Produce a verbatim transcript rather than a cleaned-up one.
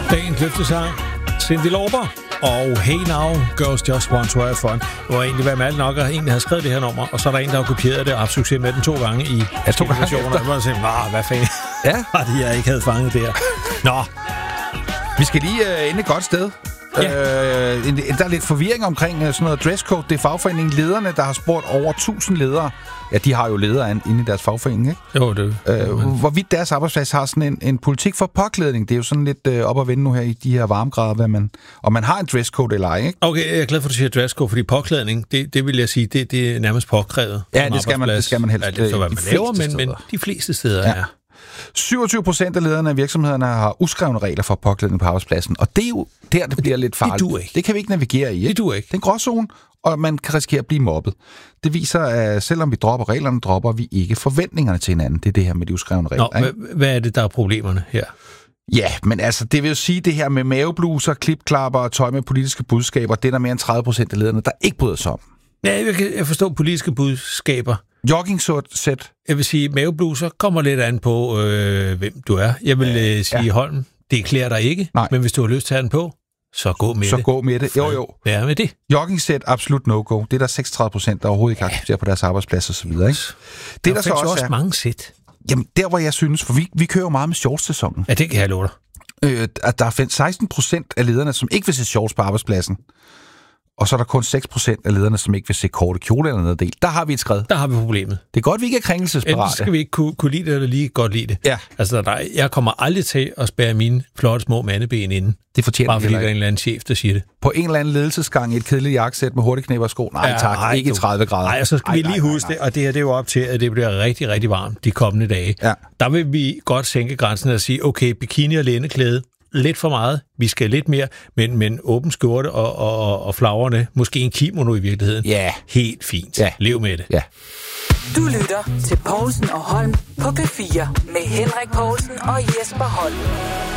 Dagens løftesang, Cyndi Lauper og Hey Now, Girls Just Want to Have Fun. Det var egentlig været mærkeligt nok, at en havde skrevet det her nummer, og så er der en, der har kopieret det og haft succes med den to gange i ja, to gange versioner. Jeg var sådan, nah, hvad fanden ja. var det, jeg ikke havde fanget der. Nå. Vi skal lige uh, ind et godt sted. Ja. Øh, der er lidt forvirring omkring uh, sådan noget dresscode. Det er fagforeningen Lederne, der har spurgt over tusind ledere. Ja, de har jo ledere inde i deres fagforening, ikke? Jo, det øh, hvorvidt deres arbejdsplads har sådan en, en politik for påklædning. Det er jo sådan lidt øh, op at vende nu her i de her varmegrader, hvad man, om man har en dresscode eller ej, ikke? Okay, jeg er glad for, at du siger dresscode, fordi påklædning, det, det vil jeg sige, det, det er nærmest påkrævet. Ja, det skal, man, det skal man helst. Ja, det er så, hvad man laver, men, men de fleste steder ja. er. syvogtyve procent af lederne af virksomhederne har uskrevne regler for påklædning på arbejdspladsen, og det er jo der, det bliver lidt farligt. Det duer ikke. Det kan vi ikke navigere i. Ikke? Det duer ikke. Det er en gråzone, og man kan risikere at blive mobbet. Det viser, at selvom vi dropper reglerne, dropper vi ikke forventningerne til hinanden. Det er det her med de uskrevne regler. Nå, h- hvad er det, der er problemerne her? Ja, men altså, det vil jo sige, det her med mavebluser, klipklapper og tøj med politiske budskaber, det er der mere end tredive procent af lederne, der ikke bryder sig om. Ja, jeg kan jeg forstår politiske budskaber. Jogging-sæt. Jeg vil sige, mavebluser kommer lidt an på, øh, hvem du er. Jeg vil øh, sige, ja. Holm, det klæder dig ikke, Nej. Men hvis du har lyst til at have den på, så gå med så det. Så gå med det. Jo, jo. Hvad er med det? Jogging-sæt, absolut no-go. Det er der seksogtredive procent, der overhovedet ikke accepterer på deres arbejdsplads og så videre, ikke? Det der, der så også, også er, mange sæt. Jamen, der hvor jeg synes, for vi, vi kører jo meget med shorts-sæsonen. Ja, det kan jeg love dig. Øh, at der er seksten procent af lederne, som ikke vil se shorts på arbejdspladsen. Og så er der kun seks procent af lederne, som ikke vil se korte kjole eller noget del. Der har vi et skred. Der har vi problemet. Det er godt, vi ikke er krænkelsesparate. Enten skal vi ikke kunne, kunne lide det, eller lige godt lide det. Ja. Altså, der, jeg kommer aldrig til at spære mine flotte små mandeben inden. Det fortjener bare fordi der er en eller anden chef, der siger det. På en eller anden ledelsesgang i et kedeligt jakkesæt med hurtigknæpper og sko. Nej, ja, tak. Ej, ikke tredive grader. Nej, og så skal ej, vi lige nej, huske nej, nej. det, og det her det er jo op til, at det bliver rigtig, rigtig varmt de kommende dage. Ja. Der vil vi godt sænke grænsen og sige, okay, bikini og læneklæde, lidt for meget, vi skal lidt mere, men, men åben skjorte og, og, og flagrene, måske en kimono i virkeligheden. Ja. Yeah. Helt fint. Yeah. Lev med det. Ja. Du lytter til Poulsen og Holm på P fire med Henrik Poulsen og Jesper Holm.